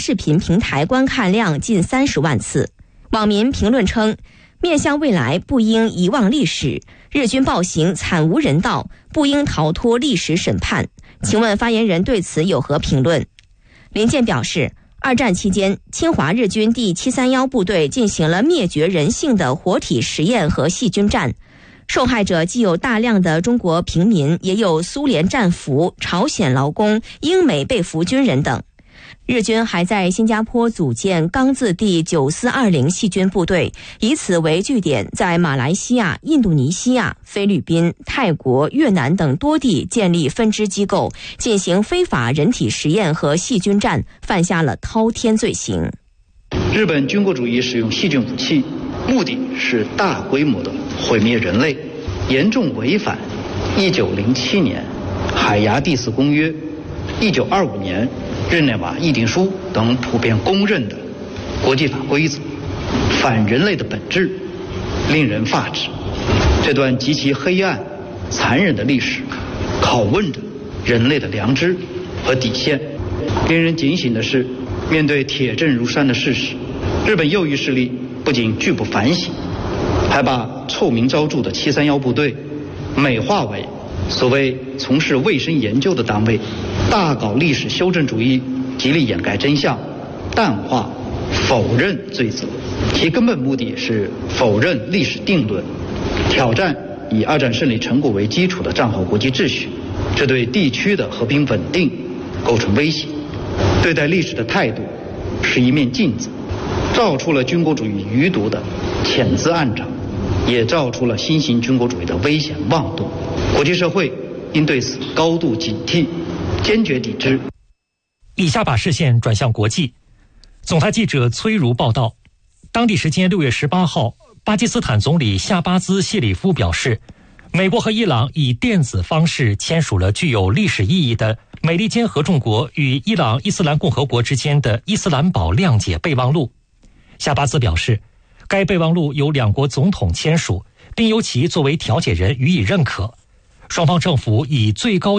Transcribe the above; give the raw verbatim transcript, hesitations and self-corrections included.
视频平台观看量近三十万次。网民评论称，面向未来不应遗忘历史，日军暴行惨无人道，不应逃脱历史审判。请问发言人对此有何评论？林健表示，二战期间，侵华日军第七三一部队进行了灭绝人性的活体实验和细菌战，受害者既有大量的中国平民，也有苏联战俘、朝鲜劳工、英美被俘军人等。日军还在新加坡组建钢字第九四二零细菌部队，以此为据点，在马来西亚、印度尼西亚、菲律宾、泰国、越南等多地建立分支机构，进行非法人体实验和细菌战，犯下了滔天罪行。 日本军国主义使用细菌武器，目的是大规模的毁灭人类，严重违反一九零七年海牙第四公约、一九二五年日内瓦议定书等普遍公认的国际法规则，反人类的本质，令人发指。这段极其黑暗、残忍的历史，拷问着人类的良知和底线。令人警醒的是，面对铁证如山的事实，日本右翼势力不仅拒不反省，还把臭名昭著的七三一部队美化为所谓从事卫生研究的单位，大搞历史修正主义，极力掩盖真相，淡化、否认罪责，其根本目的是否认历史定论，挑战以二战胜利成果为基础的战后国际秩序，这对地区的和平稳定构成威胁。对待历史的态度是一面镜子，照出了军国主义余毒的潜滋暗长，也照出了新型军国主义的危险妄动。国际社会应对此高度警惕，坚决抵制。 以下把视线转向国际。总台记者崔如报道，当地时间六月十八号，巴基斯坦总理夏巴兹谢里夫表示，美国和伊朗以电子方式签署了具有历史意义的美利坚合众国与伊朗伊斯兰共和国之间的伊斯兰堡谅解备忘录。夏巴兹表示，该备忘录由两国总统签署，并由其作为调解人予以认可。双方政府以最高